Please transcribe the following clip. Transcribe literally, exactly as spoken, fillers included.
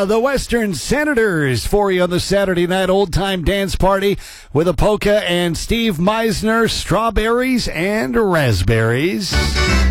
Louisiana, the Western Senators, for you on the Saturday night old-time dance party with a polka and Steve Meisner, Strawberries and Raspberries.